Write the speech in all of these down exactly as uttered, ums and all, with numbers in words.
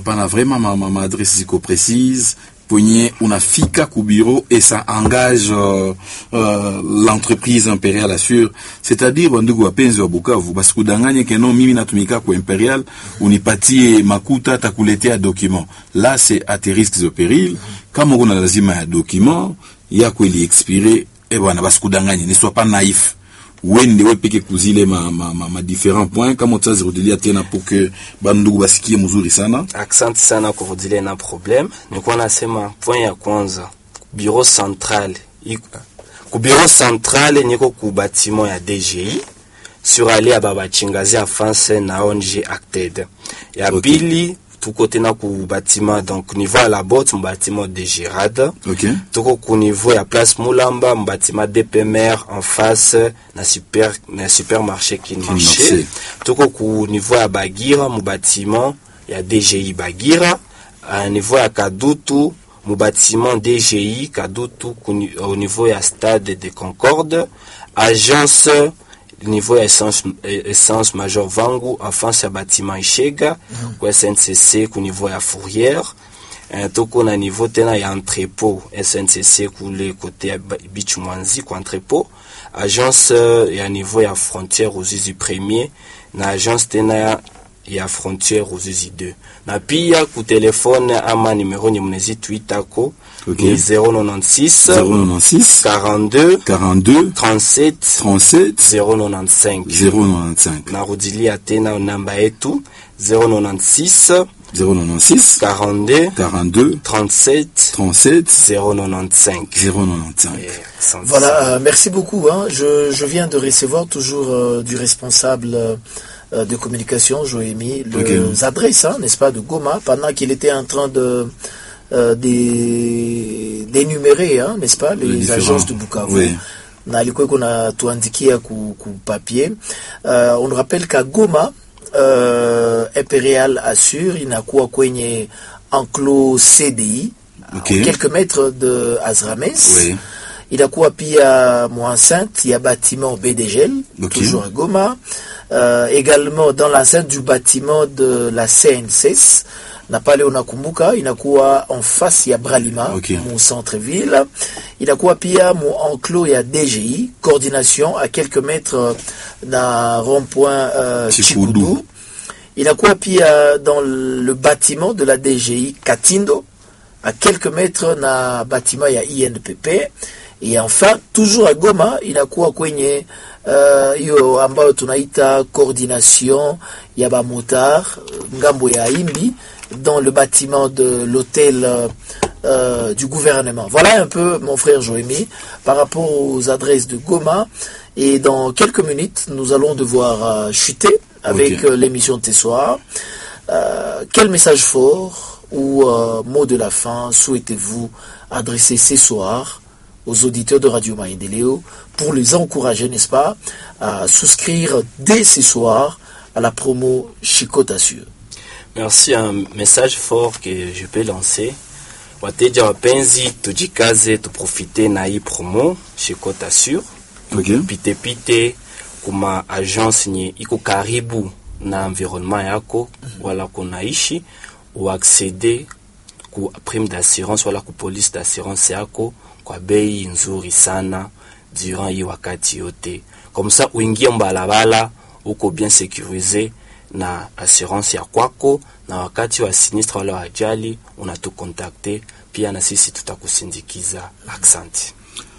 Hapana, vraiment ma, ma, ma adresse ziko précise. Pogné unafika ku bureau et ça engage euh, euh, l'entreprise Impérial Assure, c'est-à-dire wandugu wapenzi wa Bukavu basikudanganye keno mimi natumika ku Impérial unipatie makuta takuletea document. Là c'est à tes risques et périls. Kama kuna lazima ya document yako ili expire, et bwana basikudanganye, ne sois pas naïf. Wende wepeke kuzile ma, ma, ma, ma différents points kama utazirudilia tena pour que bandugu basikie mzuri sana. Asante sana kurudilia na problem. Nilikuwa nasema point ya kwanza, bureau central. Ku bureau central niko ku bâtiment ya D G I sur allée ya Baba Chingazi en France na O N G Acted. Ya okay. Pili tuko tena ku bâtiment donc niveau à la botte mu bâtiment de Girard. OK. Tuko ku niveau ya place Moulamba mu bâtiment D P M R en face na super na supermarché qui marché. Tuko ku niveau ya Bagira mu bâtiment ya D G I Bagira. À niveau ya Kadutu mu bâtiment D G I Kadutu au niveau ya stade de Concorde. Agence niveau essence essence Major Vangu en face ya bâtiment Ishega kwa S N C C ku niveau ya Fourrière. Un toko na niveau tena ya entrepôt S N C C ku le côté ya Beach Mwanzi ku entrepôt. Agence ya niveau ya frontière Ruzizi premier na agence tena ya, ya frontière Ruzizi deux. Na pia ku telefone ama numero ni mnezi tuitako. Okay. zéro quatre-vingt-seize zéro quatre-vingt-seize quarante-deux quarante-deux trente-sept trente-sept zéro quatre-vingt-quinze zéro quatre-vingt-quinze. Narudilia tena namba yetu zéro quatre-vingt-seize zéro quatre-vingt-seize quarante-deux quarante-deux trente-sept trente-sept zéro quatre-vingt-quinze zéro quatre-vingt-quinze. Yeah, voilà, euh, merci beaucoup. Hein. Je, je viens de recevoir toujours euh, du responsable euh, de communication, Joémy, les okay. adresses, hein, n'est-ce pas, de Goma, pendant qu'il était en train de Euh, des d'énumérer, hein, n'est-ce pas, les, les agences de Bukavu. Oui. Na alikuwa kuna tuandikia ku, ku papier. Euh, on rappelle qu'à Goma, euh, Impérial Assure inakuwa kwenye enclos C D I, okay. quelques mètres de Azrames. Oui. Inakuwa pia Mouenceinte, il y a bâtiment B D G L, okay. toujours à Goma. Euh, également dans l'enceinte du bâtiment de la C N C S, na pale unakumbuka inakuwa en face ya Bralima, okay. mon centre-ville. Inakuwa pia mon enclos ya D G I, coordination à quelques mètres na rond-point euh, Chikoudou. Inakuwa pia dans le bâtiment de la D G I Katindo, à quelques mètres na bâtiment ya I N P P. Et enfin, toujours à Goma, inakuwa kwenye hiyo uh, ambayo tunaita coordination ya ba motard ngambo ya Imbi, dans le bâtiment de l'hôtel euh, euh, du gouvernement. Voilà un peu, mon frère Joémy, par rapport aux adresses de Goma. Et dans quelques minutes, nous allons devoir euh, chuter avec okay. euh, l'émission de ce soir. Euh, quel message fort ou euh, mot de la fin souhaitez-vous adresser ce soir aux auditeurs de Radio Maendeleo pour les encourager, n'est-ce pas, à souscrire dès ce soir à la promo Chicote Assure? Merci, un message fort que je peux lancer. Wateja wapenzi tujikaze tuprofite na hii promo Chicote Assure. Okay. Pite pite kuma agence nye iko karibu na environnement yako wala kunaishi uaccede ku prime d'assurance wala ku police d'assurance yako kwa bei nzuri sana durant hii wakati yote. Comme ça uingie mbalabala uko bien sécurisé na assurance ya kwako, na wakati wa sinistre wala ajali unatukontakte pia na sisi tutakusindikiza. Asante.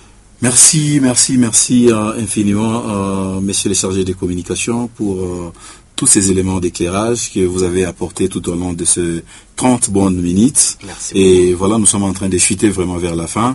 Merci, merci, merci euh, infiniment, euh, messieurs les chargés de communication, pour euh, tous ces éléments d'éclairage que vous avez apportés tout au long de ces trente bonnes minutes. Merci Et beaucoup. voilà, nous sommes en train de chuter vraiment vers la fin.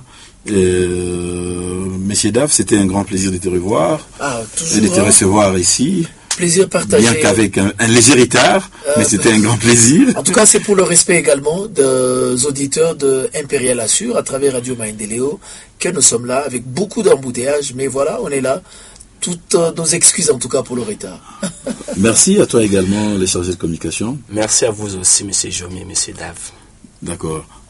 Euh, Monsieur Daf, c'était un grand plaisir de te revoir ah, et de te recevoir ici. Plaisir partagé. Bien qu'avec un, un léger retard, euh, mais c'était un grand plaisir. En tout cas, c'est pour le respect également des auditeurs de Impérial Assure à travers Radio Maendeleo que nous sommes là avec beaucoup d'embouteillages, mais voilà, on est là. Toutes nos excuses en tout cas pour le retard. Merci à toi également, les chargés de communication. Merci à vous aussi, Monsieur Jomi et Monsieur Dave. D'accord.